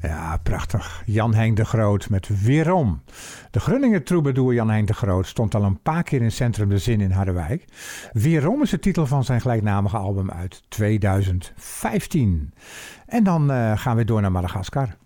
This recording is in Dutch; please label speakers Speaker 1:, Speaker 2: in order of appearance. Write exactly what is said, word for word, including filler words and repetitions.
Speaker 1: Ja, prachtig. Jan-Henk de Groot met Weerom. De Groninger troubadour Jan-Henk de Groot stond al een paar keer in Centrum de Zin in Harderwijk. Weerom is de titel van zijn gelijknamige album uit tweeduizend vijftien. En dan uh, gaan we door naar Madagaskar.